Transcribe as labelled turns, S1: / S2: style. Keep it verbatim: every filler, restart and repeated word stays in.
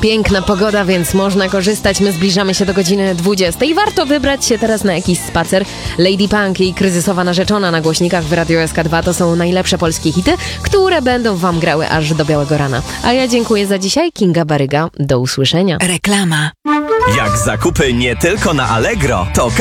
S1: Piękna pogoda, więc można korzystać. My zbliżamy się do godziny dwudziestej. Warto wybrać się teraz na jakiś spacer. Lady Punk i Kryzysowa Narzeczona na głośnikach w Radiu S K dwa to są najlepsze polskie hity, które będą wam grały aż do białego rana. A ja dziękuję za dzisiaj. Kinga Baryga. Do usłyszenia.
S2: Reklama.
S3: Jak zakupy nie tylko na Allegro, to